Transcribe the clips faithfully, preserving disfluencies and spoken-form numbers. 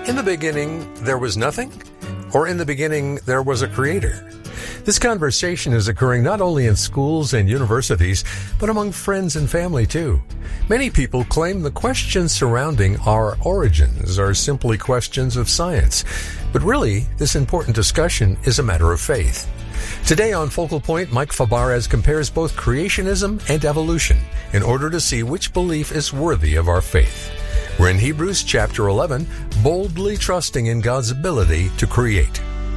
In the beginning, there was nothing? Or in the beginning, there was a creator? This conversation is occurring not only in schools and universities, but among friends and family too. Many people claim the questions surrounding our origins are simply questions of science. But really, this important discussion is a matter of faith. Today on Focal Point, Mike Fabarez compares both creationism and evolution in order to see which belief is worthy of our faith. We're in Hebrews chapter eleven, boldly trusting in God's ability to create.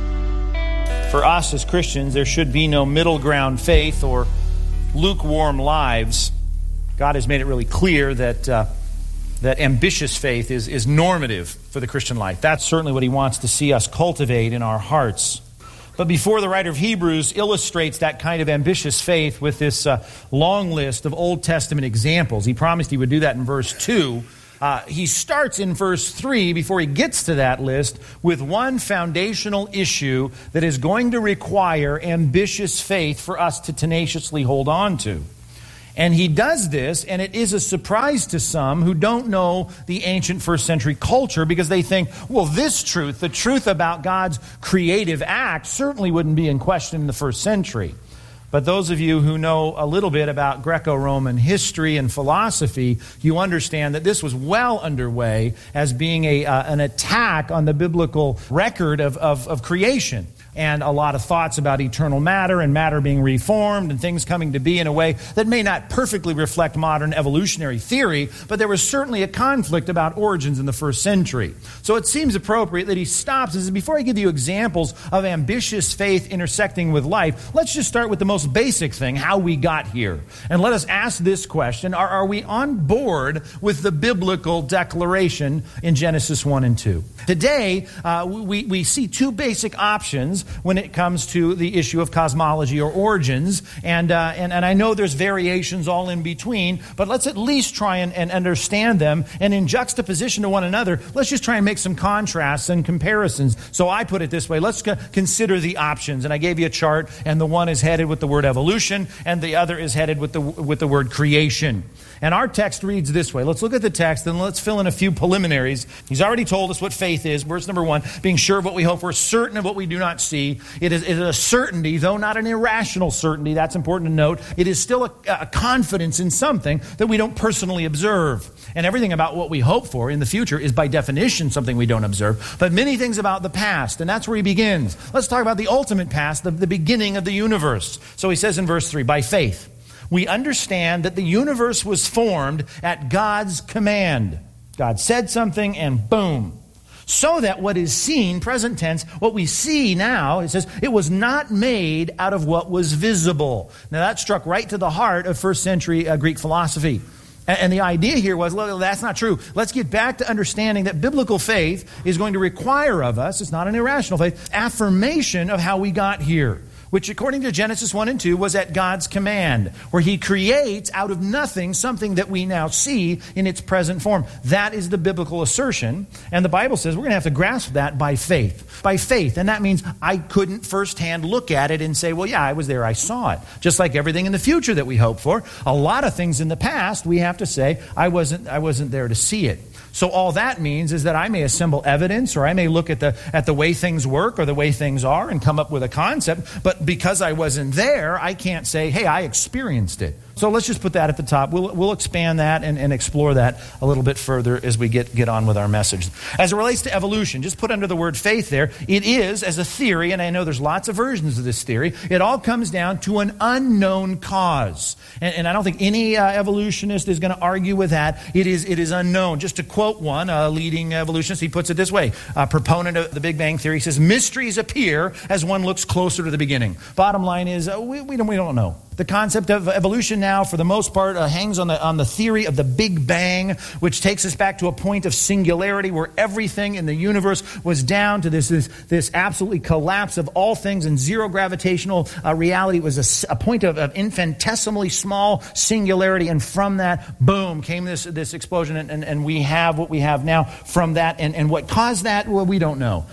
For us as Christians, there should be no middle ground faith or lukewarm lives. God has made it really clear that uh, that ambitious faith is, is normative for the Christian life. That's certainly what he wants to see us cultivate in our hearts. But before the writer of Hebrews illustrates that kind of ambitious faith with this uh, long list of Old Testament examples, he promised he would do that in verse two. Uh, he starts in verse three, before he gets to that list, with one foundational issue that is going to require ambitious faith for us to tenaciously hold on to. And he does this, and it is a surprise to some who don't know the ancient first century culture, because they think, well, this truth, the truth about God's creative act, certainly wouldn't be in question in the first century. But those of you who know a little bit about Greco-Roman history and philosophy, you understand that this was well underway as being a uh, an attack on the biblical record of, of, of creation. And a lot of thoughts about eternal matter and matter being reformed and things coming to be in a way that may not perfectly reflect modern evolutionary theory, but there was certainly a conflict about origins in the first century. So it seems appropriate that he stops and says, before I give you examples of ambitious faith intersecting with life, let's just start with the most basic thing, how we got here. And let us ask this question, are, are we on board with the biblical declaration in Genesis one and two? Today, uh, we, we see two basic options when it comes to the issue of cosmology or origins. And, uh, and, and I know there's variations all in between, but let's at least try and, and understand them. And in juxtaposition to one another, let's just try and make some contrasts and comparisons. So I put it this way, let's co- consider the options. And I gave you a chart, and the one is headed with the word evolution, and the other is headed with the, with the word creation. And our text reads this way. Let's look at the text and let's fill in a few preliminaries. He's already told us what faith is. Verse number one, being sure of what we hope for, certain of what we do not see. It is, it is a certainty, though not an irrational certainty. That's important to note. It is still a, a confidence in something that we don't personally observe. And everything about what we hope for in the future is by definition something we don't observe. But many things about the past, and that's where he begins. Let's talk about the ultimate past, the, the beginning of the universe. So he says in verse three, by faith, we understand that the universe was formed at God's command. God said something and boom. So that what is seen, present tense, what we see now, it says, it was not made out of what was visible. Now that struck right to the heart of first century uh, Greek philosophy. And, and the idea here was, well, that's not true. Let's get back to understanding that biblical faith is going to require of us, it's not an irrational faith, affirmation of how we got here, which according to Genesis one and two was at God's command, where he creates out of nothing something that we now see in its present form. That is the biblical assertion, and the Bible says we're going to have to grasp that by faith. By faith, and that means I couldn't firsthand look at it and say, well, yeah, I was there, I saw it. Just like everything in the future that we hope for, a lot of things in the past we have to say, I wasn't, I wasn't there to see it. So all that means is that I may assemble evidence, or I may look at the at the way things work or the way things are and come up with a concept, but because I wasn't there, I can't say, hey, I experienced it. So let's just put that at the top. We'll we'll expand that and, and explore that a little bit further as we get, get on with our message. As it relates to evolution, just put under the word faith there, it is, as a theory, and I know there's lots of versions of this theory, it all comes down to an unknown cause. And, and I don't think any uh, evolutionist is going to argue with that. It is it is unknown. Just to quote one, a leading evolutionist, he puts it this way, a proponent of the Big Bang Theory, says, mysteries appear as one looks closer to the beginning. Bottom line is, uh, we, we, don't, we don't know. The concept of evolution now, for the most part, uh, hangs on the on the theory of the Big Bang, which takes us back to a point of singularity where everything in the universe was down to this this, this absolutely collapse of all things in zero gravitational uh, reality. It was a, a point of, of infinitesimally small singularity, and from that, boom, came this this explosion, and, and, and we have what we have now from that. And, and what caused that, well, we don't know.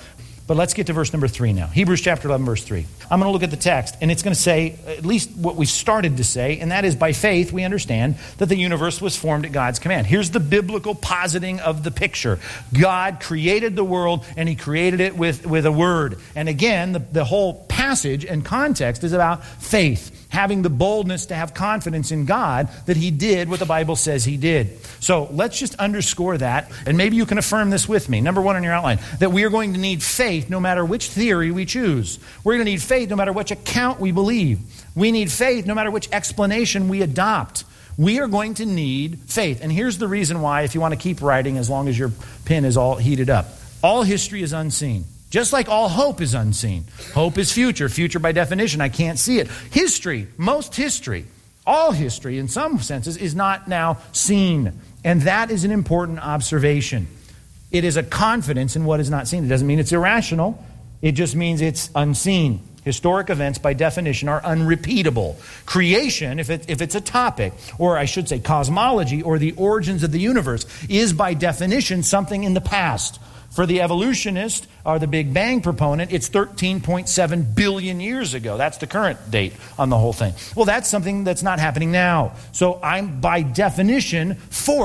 But let's get to verse number three now. Hebrews chapter eleven, verse three. I'm going to look at the text, and it's going to say at least what we started to say, and that is by faith we understand that the universe was formed at God's command. Here's the biblical positing of the picture. God created the world, and he created it with, with a word. And again, the, the whole passage and context is about faith, having the boldness to have confidence in God that he did what the Bible says he did. So let's just underscore that, and maybe you can affirm this with me. Number one on your outline, that we are going to need faith no matter which theory we choose. We're going to need faith no matter which account we believe. We need faith no matter which explanation we adopt. We are going to need faith. And here's the reason why, if you want to keep writing as long as your pen is all heated up. All history is unseen. Just like all hope is unseen. Hope is future. Future by definition, I can't see it. History, most history, all history in some senses is not now seen. And that is an important observation. It is a confidence in what is not seen. It doesn't mean it's irrational. It just means it's unseen. Historic events, by definition, are unrepeatable. Creation, if, it, if it's a topic, or I should say cosmology, or the origins of the universe, is by definition something in the past. For the evolutionist, or the Big Bang proponent, it's thirteen point seven billion years ago. That's the current date on the whole thing. Well, that's something that's not happening now. So I'm, by definition, for